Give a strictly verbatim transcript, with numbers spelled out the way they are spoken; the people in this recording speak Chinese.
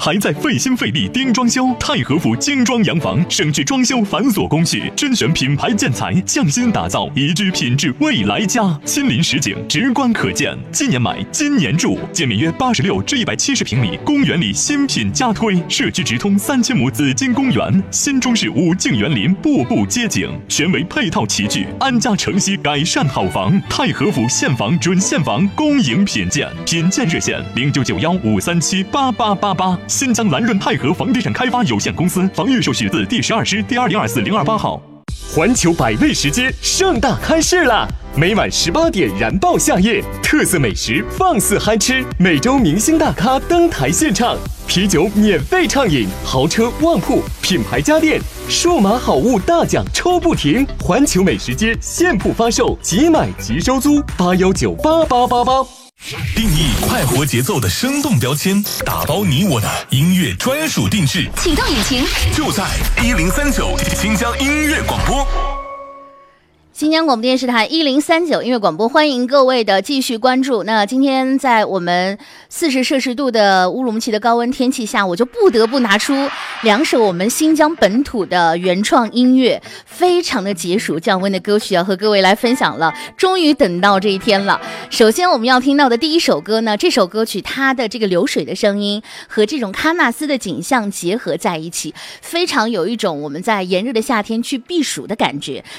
还在费心费力盯装修。太和府精装洋房，省去装修繁琐工序，甄选品牌建材，匠心打造宜居品质未来家。亲临实景，直观可见。今年买，今年住，建面约八十六至一百七十平米，公园里新品加推，社区直通三千亩紫金公园，新中式五径园林，步步街景，全为配套齐聚，安家承息改善好房。太和府现房准现房，公营品鉴，品鉴热线零九九幺五三七八八八八。新疆蓝润太和房地产开发有限公司房预售许字第十二支第二零二四零二八号。 环球百味食街盛大开市啦！每晚十八点燃爆夏夜，特色美食放肆嗨吃，每周明星大咖登台献唱，啤酒免费畅饮，豪车旺铺，品牌家电，数码好物大奖抽不停。环球美食街现铺发售，即买即收租，八幺九八八八八。 定义快活节奏的生动标签，打包你我的音乐专属定制。 启动引擎， 就在一零三九新疆音乐广播。 新疆广播电视台一零三九音乐广播，欢迎各位的继续关注。那今天在我们四十摄氏度的乌鲁木齐的高温天气下，我就不得不拿出两首我们新疆本土的原创音乐，非常的解暑降温的歌曲要和各位来分享了。终于等到这一天了。首先我们要听到的第一首歌呢，这首歌曲它的这个流水的声音和这种喀纳斯的景象结合在一起，非常有一种我们在炎热的夏天去避暑的感觉。